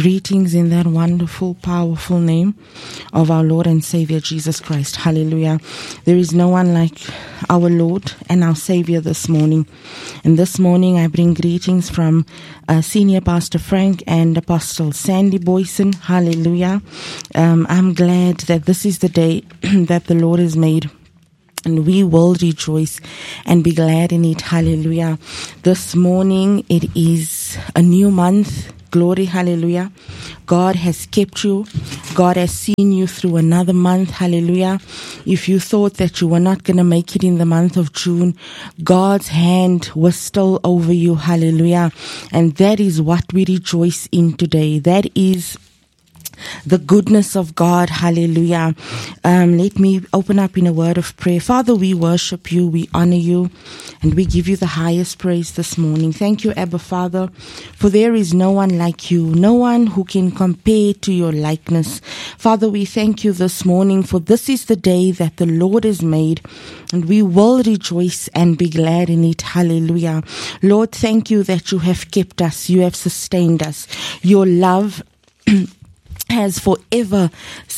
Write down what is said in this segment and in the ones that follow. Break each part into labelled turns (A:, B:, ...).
A: Greetings in that wonderful, powerful name of our Lord and Savior Jesus Christ. Hallelujah. There is no one like our Lord and our Savior this morning. And this morning I bring greetings from Senior Pastor Frank and Apostle Sandy Boyson. Hallelujah. I'm glad that this is the day that the Lord has made, and we will rejoice and be glad in it. Hallelujah. This morning it is a new month. Glory, hallelujah. God has kept you. God has seen you through another month. Hallelujah. If you thought that you were not going to make it in the month of June, God's hand was still over you. Hallelujah. And that is what we rejoice in today. That is the goodness of God. Hallelujah. Let me open up in a word of prayer. Father, we worship you, we honor you, and we give you the highest praise this morning. Thank you, Abba Father, for there is no one like you, no one who can compare to your likeness. Father, we thank you this morning, for this is the day that the Lord has made, and we will rejoice and be glad in it. Hallelujah. Lord, thank you that you have kept us, you have sustained us. Your love has forever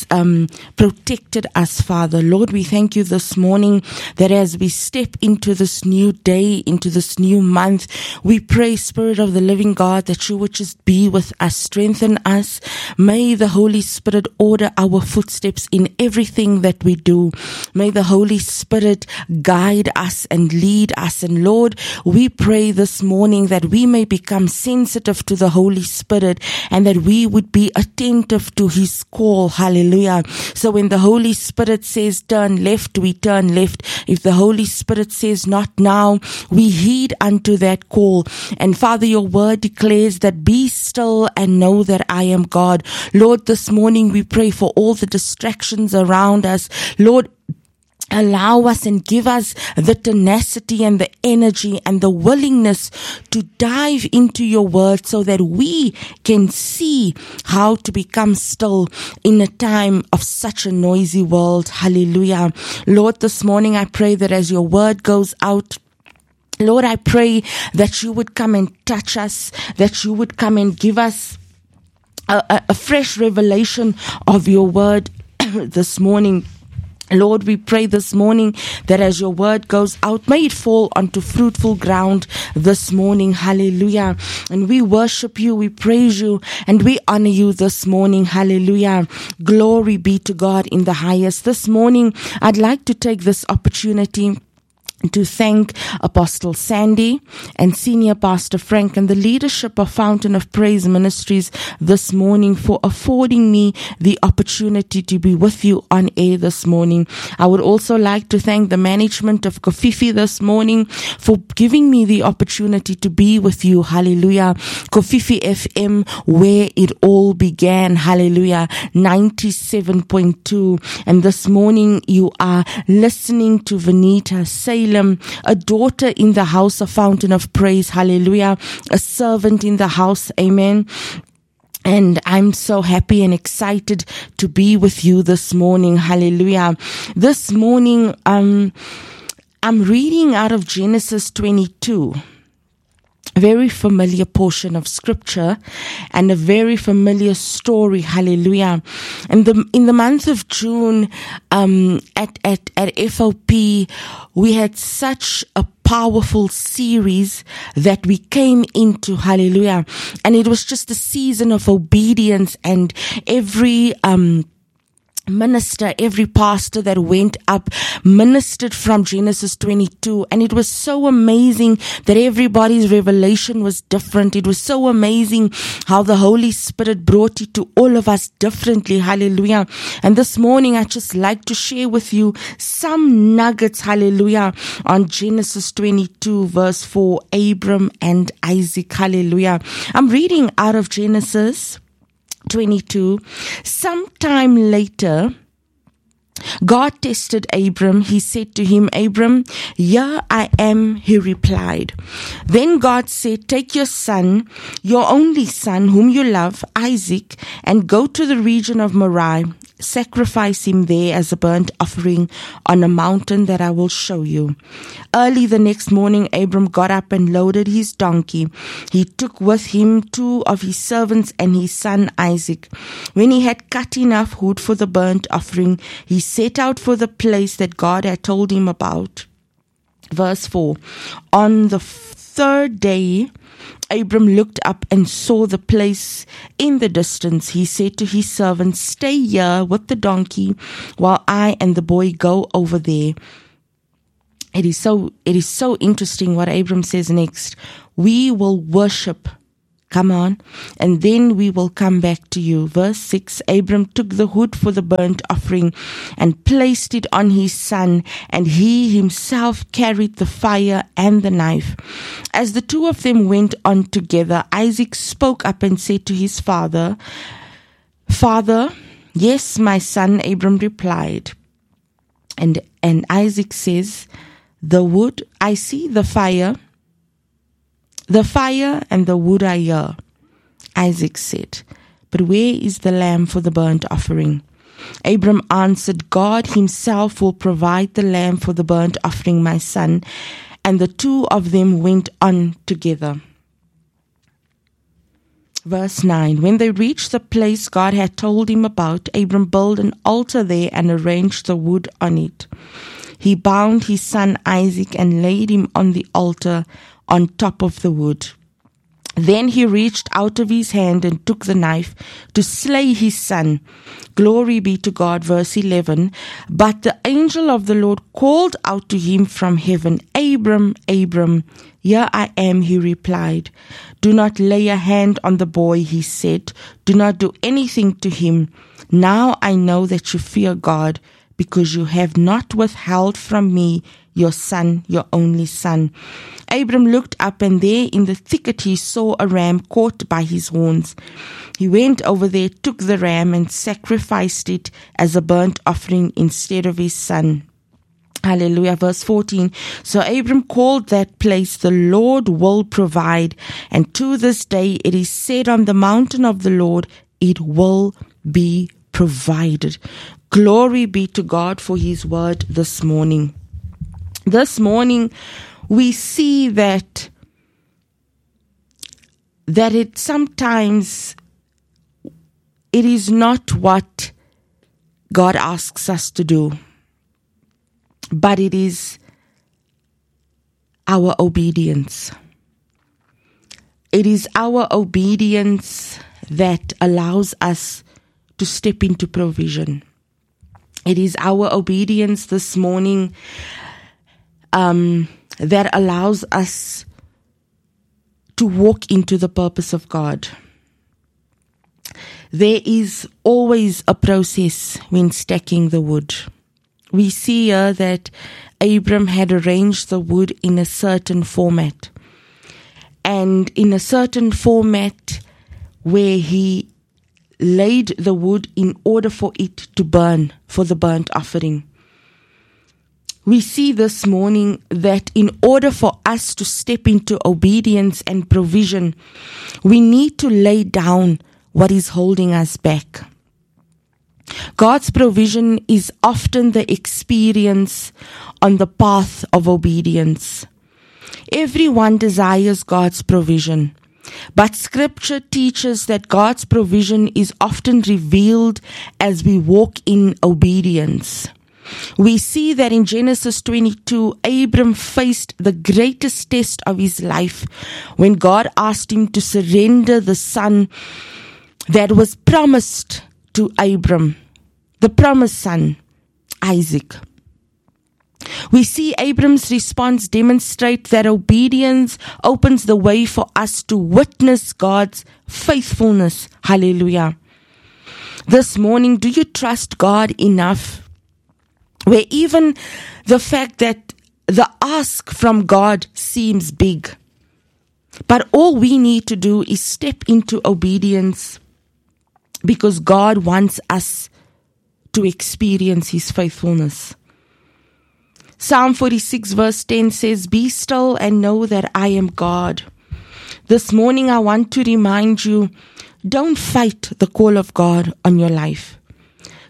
A: protected us, Father. Lord, we thank you this morning that as we step into this new day, into this new month, we pray, Spirit of the living God, that you would just be with us, strengthen us. May the Holy Spirit order our footsteps in everything that we do. May the Holy Spirit guide us and lead us. And Lord, we pray this morning that we may become sensitive to the Holy Spirit and that we would be attentive to his call. Hallelujah. So when the Holy Spirit says turn left, we turn left. If the Holy Spirit says not now, we heed unto that call. And Father, your word declares that be still and know that I am God. Lord, this morning we pray for all the distractions around us. Lord, allow us and give us the tenacity and the energy and the willingness to dive into your word so that we can see how to become still in a time of such a noisy world. Hallelujah. Lord, this morning I pray that as your word goes out, Lord, I pray that you would come and touch us, that you would come and give us a fresh revelation of your word this morning. Lord, we pray this morning that as your word goes out, may it fall onto fruitful ground this morning. Hallelujah. And we worship you, we praise you, and we honor you this morning. Hallelujah. Glory be to God in the highest. This morning, I'd like to take this opportunity to thank Apostle Sandy and Senior Pastor Frank and the leadership of Fountain of Praise Ministries this morning for affording me the opportunity to be with you on air this morning. I would also like to thank the management of Kofifi this morning for giving me the opportunity to be with you. Hallelujah. Kofifi FM, where it all began. Hallelujah. 97.2. And this morning you are listening to Venita Salem, a daughter in the house of Fountain of Praise. Hallelujah. A servant in the house. Amen. And I'm so happy and excited to be with you this morning. Hallelujah. This morning, I'm reading out of Genesis 22. A very familiar portion of scripture and a very familiar story. Hallelujah. And in the month of June, at FOP, we had such a powerful series that we came into. Hallelujah. And it was just a season of obedience, and every minister, every pastor that went up ministered from Genesis 22, and it was so amazing that everybody's revelation was different. It was so amazing how the Holy Spirit brought it to all of us differently. Hallelujah. And this morning I just like to share with you some nuggets, hallelujah, on Genesis 22 verse 4, Abram and Isaac. Hallelujah. I'm reading out of Genesis 22. Sometime later, God tested Abram. He said to him, Abram, here I am, he replied. Then God said, take your son, your only son, whom you love, Isaac, and go to the region of Moriah. Sacrifice him there as a burnt offering on a mountain that I will show you." Early the next morning, Abram got up and loaded his donkey. He took with him 2 of his servants and his son Isaac. When he had cut enough wood for the burnt offering, he set out for the place that God had told him about. Verse 4. On the 3rd day, Abram looked up and saw the place in the distance. He said to his servants, "Stay here with the donkey while I and the boy go over there." It is so interesting what Abram says next. "We will worship." Come on. "And then we will come back to you." Verse 6, Abram took the wood for the burnt offering and placed it on his son, and he himself carried the fire and the knife. As the 2 of them went on together, Isaac spoke up and said to his father, "Father." "Yes, my son," Abram replied. And Isaac says, "The wood, I see the fire. The fire and the wood are here." Isaac said, "But where is the lamb for the burnt offering?" Abram answered, "God himself will provide the lamb for the burnt offering, my son." And the 2 of them went on together. Verse 9. When they reached the place God had told him about, Abram built an altar there and arranged the wood on it. He bound his son Isaac and laid him on the altar on top of the wood. Then he reached out of his hand and took the knife to slay his son. Glory be to God. Verse 11. But the angel of the Lord called out to him from heaven, "Abram, Abram." "Here I am," he replied. "Do not lay a hand on the boy," he said. "Do not do anything to him. Now I know that you fear God, because you have not withheld from me your son, your only son." Abram looked up, and there in the thicket he saw a ram caught by his horns. He went over there, took the ram, and sacrificed it as a burnt offering instead of his son. Hallelujah. Verse 14. So Abram called that place, "The Lord will provide." And to this day it is said, on the mountain of the Lord it will be provided. Glory be to God for his word this morning. This morning we see that it sometimes it is not what God asks us to do, but it is our obedience. It is our obedience that allows us to step into provision. It is our obedience this morning that allows us to walk into the purpose of God. There is always a process when stacking the wood. We see here that Abram had arranged the wood in a certain format, and in a certain format where he laid the wood in order for it to burn for the burnt offering. We see this morning that in order for us to step into obedience and provision, we need to lay down what is holding us back. God's provision is often the experience on the path of obedience. Everyone desires God's provision, but Scripture teaches that God's provision is often revealed as we walk in obedience. We see that in Genesis 22, Abram faced the greatest test of his life when God asked him to surrender the son that was promised to Abram, the promised son, Isaac. We see Abram's response demonstrate that obedience opens the way for us to witness God's faithfulness. Hallelujah. This morning, do you trust God enough where even the fact that the ask from God seems big, but all we need to do is step into obedience, because God wants us to experience his faithfulness. Psalm 46 verse 10 says, "Be still and know that I am God." This morning I want to remind you, don't fight the call of God on your life.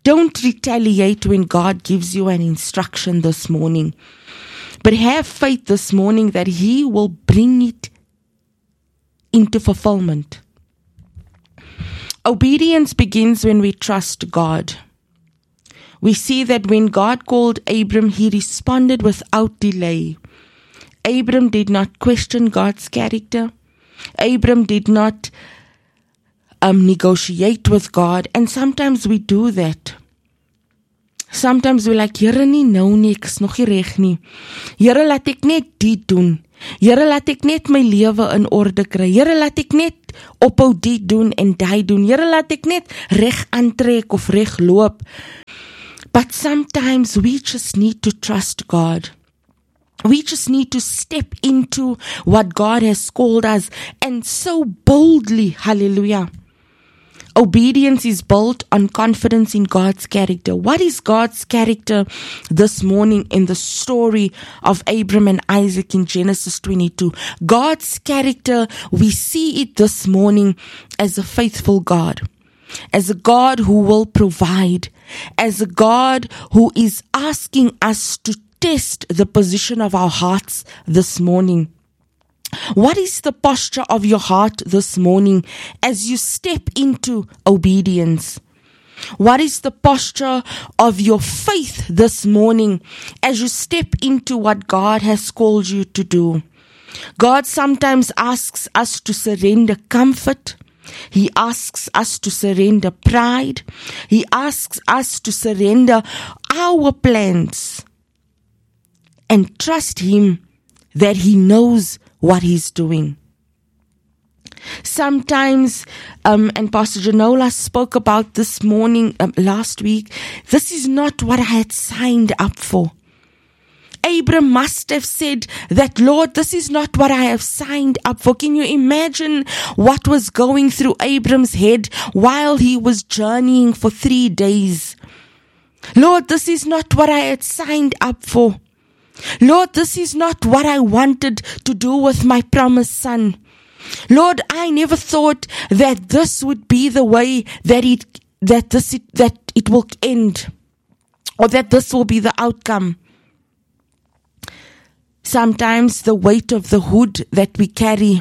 A: Don't retaliate when God gives you an instruction this morning. But have faith this morning that He will bring it into fulfillment. Obedience begins when we trust God. We see that when God called Abram, He responded without delay. Abram did not question God's character. Abram did not negotiate with God. And sometimes we do that. Sometimes we're like, Here nie nou nie, ek is nog nie reg nie. Here, laat ek net dit doen. Here, laat ek net my lewe in orde kry. Here, laat ek net ophou dit doen en die doen. Here, laat ek net reg aantrek of reg loop. But sometimes we just need to trust God. We just need to step into what God has called us, and so boldly, hallelujah. Obedience is built on confidence in God's character. What is God's character this morning in the story of Abram and Isaac in Genesis 22? God's character, we see it this morning as a faithful God, as a God who will provide, as a God who is asking us to test the position of our hearts this morning. What is the posture of your heart this morning as you step into obedience? What is the posture of your faith this morning as you step into what God has called you to do? God sometimes asks us to surrender comfort. He asks us to surrender pride. He asks us to surrender our plans and trust Him that He knows what He's doing. Sometimes, and Pastor Janola spoke about this morning, last week, this is not what I had signed up for. Abram must have said that, Lord, this is not what I have signed up for. Can you imagine what was going through Abram's head while he was journeying for 3 days? Lord, this is not what I had signed up for. Lord, this is not what I wanted to do with my promised son. Lord, I never thought that this would be the way that it will end, or that this will be the outcome. Sometimes the weight of the hood that we carry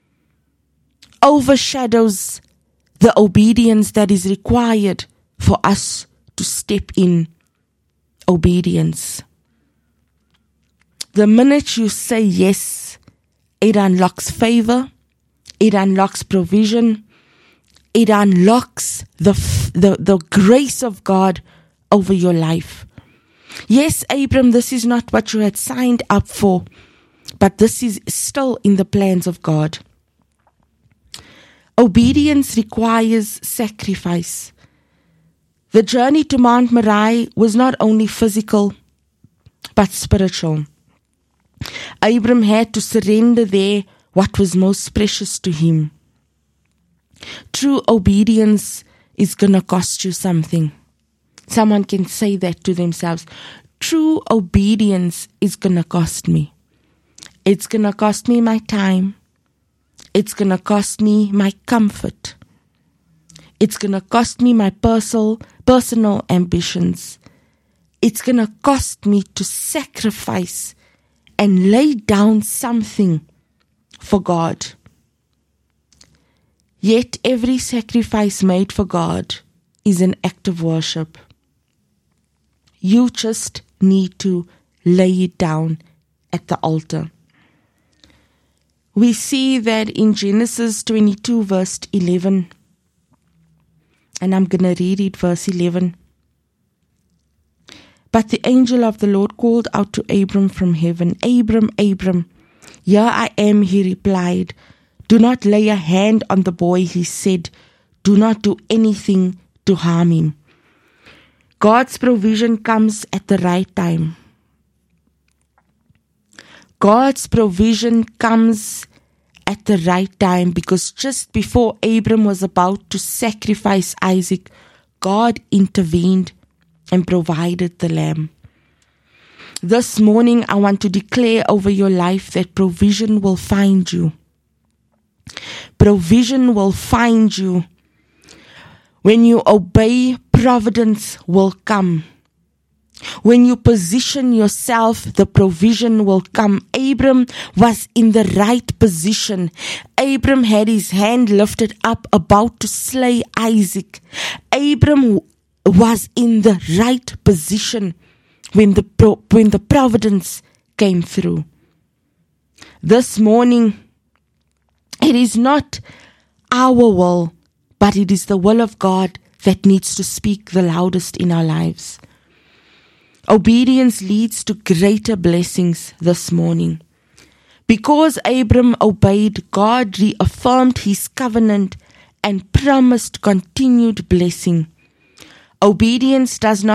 A: overshadows the obedience that is required for us to step in obedience. The minute you say yes, it unlocks favor, it unlocks provision, it unlocks the grace of God over your life. Yes, Abram, this is not what you had signed up for, but this is still in the plans of God. Obedience requires sacrifice. The journey to Mount Moriah was not only physical, but spiritual. Abram had to surrender there what was most precious to him. True obedience is going to cost you something. Someone can say that to themselves. True obedience is going to cost me. It's going to cost me my time. It's going to cost me my comfort. It's going to cost me my personal ambitions. It's going to cost me to sacrifice and lay down something for God. Yet every sacrifice made for God is an act of worship. You just need to lay it down at the altar. We see that in Genesis 22 verse 11, and I'm going to read it, verse 11. But the angel of the Lord called out to Abram from heaven, Abram, Abram, here I am, he replied. Do not lay a hand on the boy, he said. Do not do anything to harm him. God's provision comes at the right time. God's provision comes at the right time, because just before Abram was about to sacrifice Isaac, God intervened and provided the lamb. This morning, I want to declare over your life that provision will find you. Provision will find you. When you obey, providence will come. When you position yourself, the provision will come. Abram was in the right position. Abram had his hand lifted up, about to slay Isaac. Abram was in the right position when the providence came through. This morning, it is not our will, but it is the will of God that needs to speak the loudest in our lives. Obedience leads to greater blessings this morning. Because Abram obeyed, God reaffirmed his covenant and promised continued blessing. Obedience does not